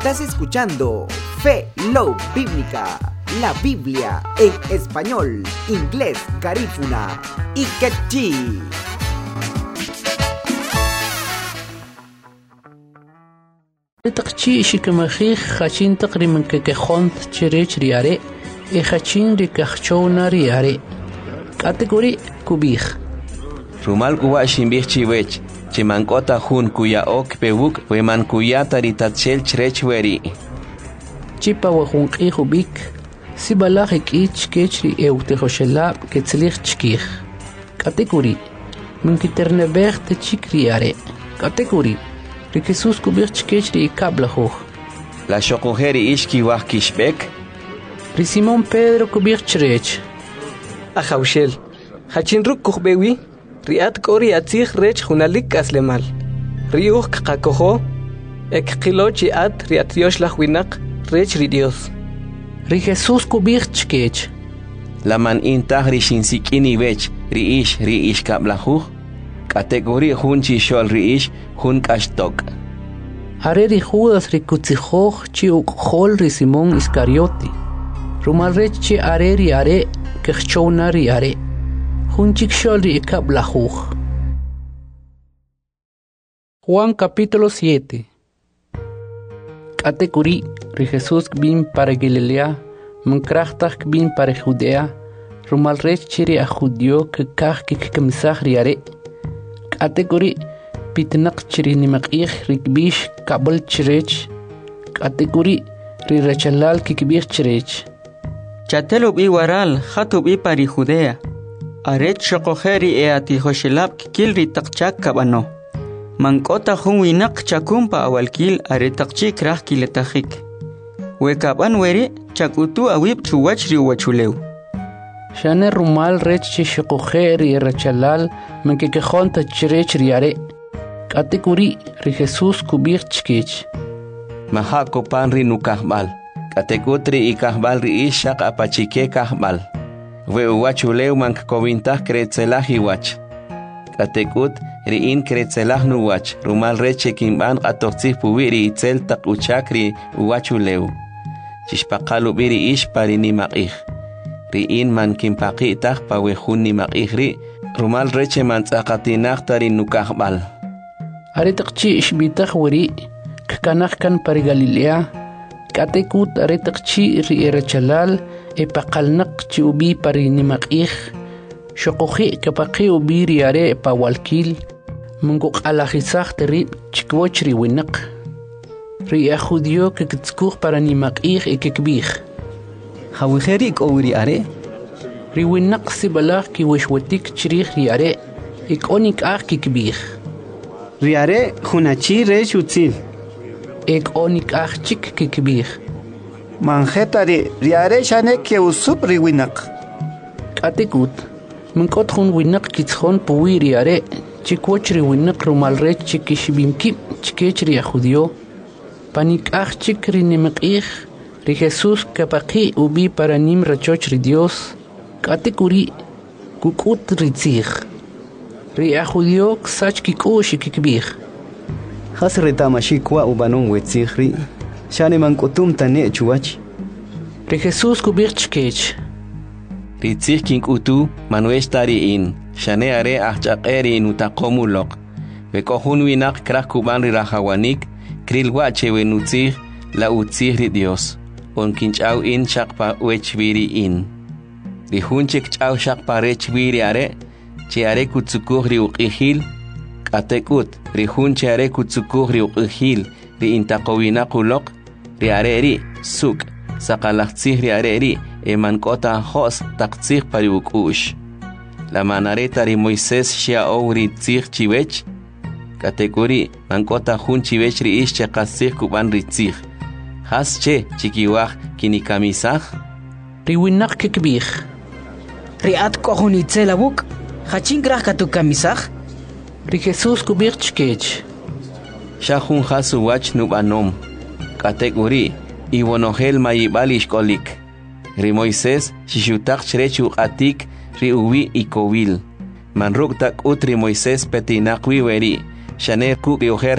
Estás escuchando Fe Love Bíblica, la Biblia en español, inglés, garífuna y quechí. تقشي شكمخيخ خاشين تقريبا كخونت تشريش رياري خاشين ريكخشونا رياري كاتيجوري كوبيخ Rumal kuwa shimbich chiwech, chimankota hun kuya ok pewuk, weman kuya taritachel chrechweri. Chipa wahunk ihubik, sibalajik ich kechri eutehoshelab ketzlich chkich. Kategori, minkiternebech te chikriare. Kategori, ri Jesus kubich kechri ikablahoch. La shokujeri ishki wah kishbek. Ri Simon Pedro kubich chrech. Ajaushel, hachinruk kuhbewi. Riat kori atzich rech hunalik aslemal. Riuch kakoho, ek kilochi at riat Dios la huinak rech ri Dios. Ri Jesus kubich chkech. La man intah ri shinsikini wech, ri ish kablahuch. Kategori hun chishol ri ish, hun kashtok. Are ri Judas ri kutzihoch chi ukhol ri Simon Iscariote. Rumal rech chi are kechchona ri are. Junchik Sholri Kablahuch. Juan capítulo 7. Kategori ri Jesús bin para Galilea, mankrachtach bin para Judea, rumal rech chiri a Judio que kach kikamisach riare. Kategori pitnak chiri nimakich rikbish kabel chirech. Kategori ri rechalal kikbich chirech. Chatelub i waral, hatub i pari Judea. Aret shokojeri ati hoshelab kilri takchak kabano. Mankota hunwinak chakumpa awalkil aretakchi krah kiletahik. Wekaban weri chakutu awib chuwachri wachuleu. Shane rumal rechi shokojeri rachalal menkekehonta chirech riare. Kategori ri Jesus kubich chkech. Mahako panri nukahbal. Kategotri ikahbal ri ishak apachike kahbal. We uwachuleu mank kovintah kretzelah iwach. Katekut riin kretzelah nuwach. Rumal reche kimban atotzih puwiri itzel tak uchakri uwachuleu. Chishpakalu biri ish pari nimakih. Riin man kimpakitah pawehun nimakih ri. Rumal reche man tzakatinah tari nukahbal. Aretakchi ishbitah wari. Kakanah kan pari Galilea. Katekut aretakchi ri erachalal. Epaqalnak chi ubi pari nimakih. Shokoji kapaqi ubi riare pawalkil. Munguk alajizah terib chikwochri winak. Ria Judio kekitskuh para nimakih ekekbih. Hawiheri ikowiri are? Riwinak sibalah ki wishwatik chirih riare. Ikonik ah kikbih. Riare hunachi rech utzil. Ikonik ah chik kikbih. Manjetari riare shane ke usup riwinak. Katekut. Minkot hun winak kitshon puwi riare. Chikwochri winak rumal rech chikishbimkip chikechri Judio. Panik ah chikri nimakih. Ri Jesus kapaki ubi para nim rachochri Dios. Katekuri kukut ritzih. Ri Judio ksach kikushi kikbih. Hasreta mashikwa ubanon wetzihri. Shane mankutum tane chuach. Ri Jesus kubich chkech. Ritzih kinkutu manuesh tari in. Shane are achakeri nutakomulok. Vekohun winak krah kuban ri rahawanik. Krilwache wenutzih la utzih ri Dios. On kinchau in shakpa wechviri in. Ri hunchik chau shakpa rechviri are. Che are kutsukuh ri uqihil. Katekut ri hunche are kutsukuh ri uqihil. Ri intaqowinakulok. Ri areri suk sakalaktzih ri areri emankota hos taktzih pari ukush. La manareta ri Moisés xiao ri tzih chiwech. Kategori mankota hun chiwech ri ish chekatzih kuban ri tzih. Has che chikiwah kinikamisah. Ri winak kikbih. Riat kohun itzelabuk. Hachin grah katukamisah. Ri Jesus kubich chkech. Shahun hasu wach nubanom. Kategori iwonohel mayibalish kolik. Ri Moisés shishutak chrechu atik ri uwi ikowil. Manruk tak utri Moisés petinakwi weri. Shane kuk yoher